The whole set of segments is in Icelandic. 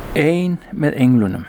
Ein með englunum.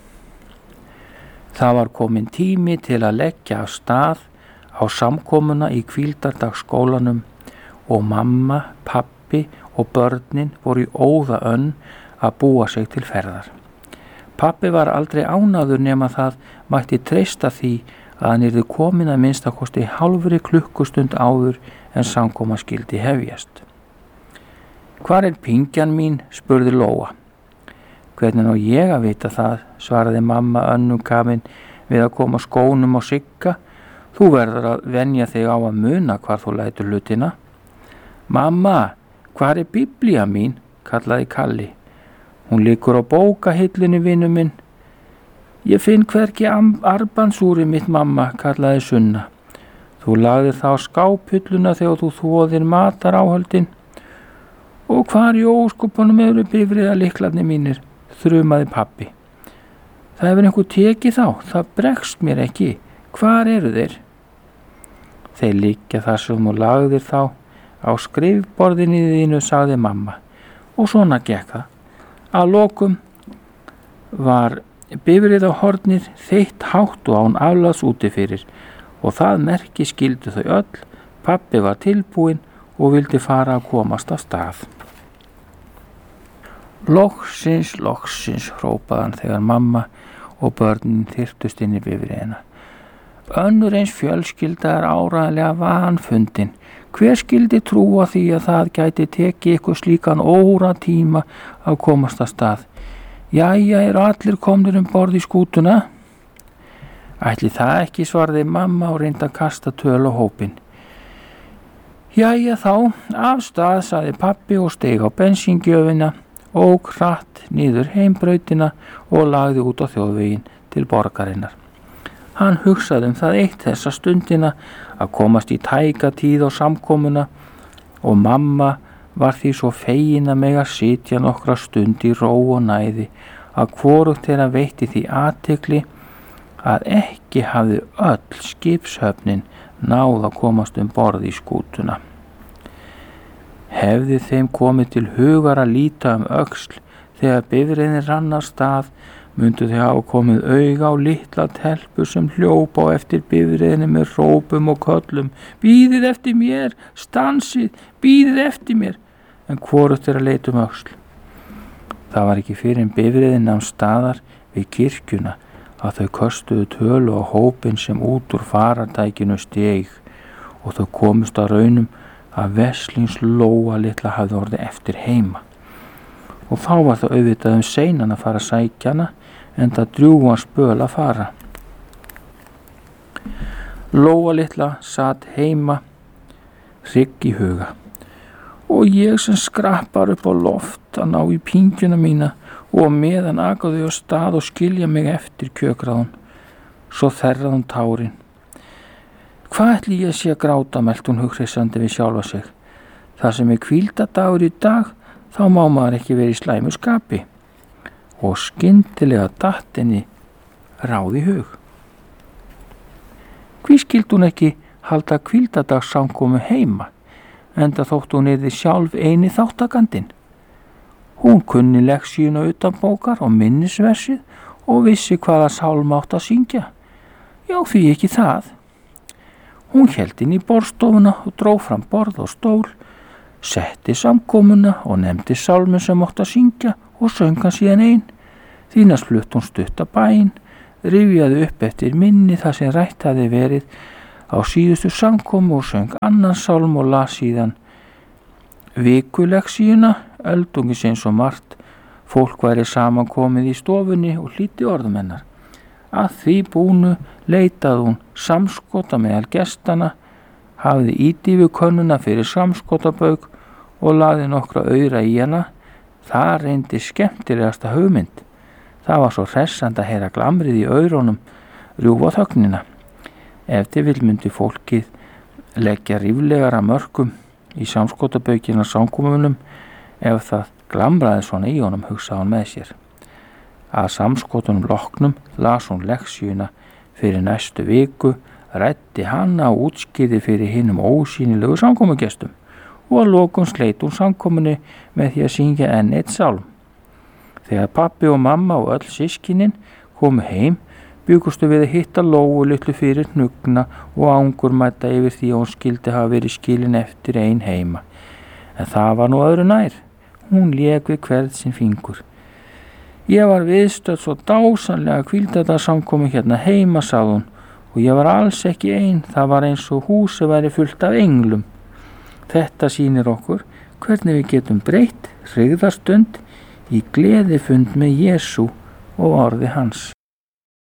Það var kominn tími til að leggja af stað á samkomuna í hvíldardagsskólanum og mamma, pabbi og börnin voru í óða önn að búa sig til ferðar. Pabbi var aldrei ánægður nema það mætti treysta því að hann yrði kominn að minnstakosti hálfri klukkustund áður en samkoma skyldi hefjast. Hvar er pingjan mín? Spurði Lóa. Hvernig á ég að vita það? Svaraði mamma önnum kafin við að koma skónum á Sigga. Þú verður að venja þig á að muna hvar þú lætur hlutina. Mamma, hvar er biblía mín? Kallaði Kalli. Hún liggur á bókahillunni, vinur minn. Ég finn hvergi armbandsúrið mitt, mamma, kallaði Sunna. Þú lagðir það á skáphilluna þegar þú þvoðir mataráhöldin. Og hvar í óskupunum eru bifreiðalyklarnir mínir? Þrumaði pabbi. Það hefur einhver tekið þá, það bregst mér ekki. Hvar eru þeir? Þeir liggja þar sem þú lagðir þá á skrifborðinu þínu, sagði mamma. Og svona gekk það. Að lokum var bifreiðahornið þeitt hátt og án afláts úti fyrir og það merki skildu þau öll. Pabbi var tilbúinn og vildi fara að komast af stað. Loksins, loksins, hrópaði hann þegar mamma og börnin þyrptust inn í bifreiðina. Önnur eins fjölskylda er áreiðanlega vanfundin. Hver skyldi trúa því að það gæti tekið ykkur slíkan óratíma að komast af stað? Jæja, eru allir komnir borð í skútuna? Ætli það ekki, svaraði mamma og reyndi að kasta töl á hópinn. Jæja þá, af stað, sagði pabbi og steig á bensíngjöfina, ók hratt niður heimbrautina og lagði út á þjóðveginn til borgarinnar. Hann hugsaði það eitt þessa stundina að komast í tæka tíð á samkomuna og mamma var því svo fegin að mega sitja nokkra stund í ró og næði að hvorugt þeirra veitti því athygli að ekki hafði öll skipshöfnin náð að komast borð í skútuna. Hefði þeim komið til hugar að líta öxl þegar bifreiðin rann af stað, myndu þau hafa komið auga á litla telpu sem hljópa á eftir bifreiðinni með hrópum og köllum. Bíðið eftir mér, stansið, bíðið eftir mér, en hvorugt er að leita öxl. Það var ekki fyrir en bifreiðin nam staðar við kirkjuna að þau köstuðu tölu á hópin sem út úr farartækinu steig og þau komust að raunum að veslings Lóa litla hafði orðið eftir heima. Og þá var það auðvitað seinan að fara að sækja hana, enda drjúgan spöl að fara. Lóa litla sat heima, hrygg í huga. Og ég sem skrappar upp á loft að ná í pingjuna mína og meðan akaði á stað og skilja mig eftir, kjökraði hún. Svo þerraði hún tárin. Hvað ætli ég sé að gráta, mælti hún hughreystandi við sjálfa sig. Það sem er hvíldadagur í dag, þá má maður ekki verið í slæmu skapi. Og skyndilega datt henni ráð í hug. Hví skyldi hún ekki halda hvíldadagssamkomu heima, enda þótt hún yrði sjálf eini þáttakandinn. Hún kunni lexíuna utanbókar og minnisversið og vissi hvaða sálma átt að syngja. Já, því ekki það. Hún hélt inn í borðstofuna og dró fram borð og stól, setti samkomuna og nefndi sálmin sem átt að syngja og söng hann síðan ein. Því næst flutt hún stutta bæn, rifjaði upp eftir minni það sem rætt hafði verið á síðustu samkomu og söng annan sálm og las síðan vikuleksíuna, öldungis eins og margt. Fólk væri samankomið í stofunni og hlýddi orðum hennar. Að því búnu leitaði hún samskota meðal gestana, hafði ídýfu könnuna fyrir samskotabauk og lagði nokkra aura í hana. Það reyndi skemmtilegasta hugmynd. Það var svo hressandi að heyra glamrið í aurunum rjúfa þögnina. Ef til vill myndi fólkið leggja ríflegara mörkum í samskotabaukina samkomunum ef það glamraði svona í honum, hugsaði hún með sér. Að samskotunum loknum las hún leksíuna fyrir næstu viku, ræddi hana og útskýrði fyrir hinum ósýnilegu samkomugestum og að lokum sleit hún samkomunni með því að syngja enn eitt sálm. Þegar pabbi og mamma og öll systkinin komu heim, bjugustu við að hitta Lóu litlu fyrir hnugna og angurmæta yfir því að hún skyldi hafa verið skilin eftir ein heima. En það var nú öðru nær. Hún lék við hvern sinn fingur. Ég var viðstödd svo dásamlega hvíldardagssamkomu hérna heima, sagði hún, og ég var alls ekki ein. Það var eins og húsið væri fullt af englum. Þetta sýnir okkur hvernig við getum breytt hryggðarstund í gleðifund með Jesú og orði hans.